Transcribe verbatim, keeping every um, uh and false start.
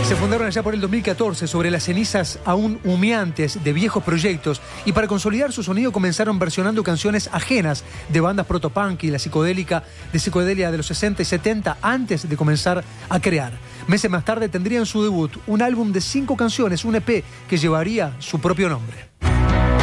Se fundaron allá por el dos mil catorce sobre las cenizas aún humeantes de viejos proyectos y para consolidar su sonido comenzaron versionando canciones ajenas de bandas protopunk y la psicodélica de psicodelia de los sesenta y setenta antes de comenzar a crear. Meses más tarde tendrían su debut, un álbum de cinco canciones, un E P que llevaría su propio nombre.